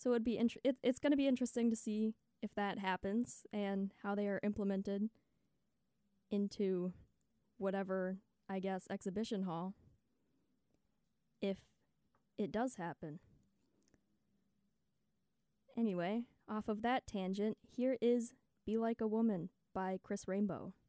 So it's going to be interesting to see if that happens and how they are implemented into whatever, I guess, exhibition hall, if it does happen. Anyway, off of that tangent, here is Be Like a Woman by Chris Rainbow.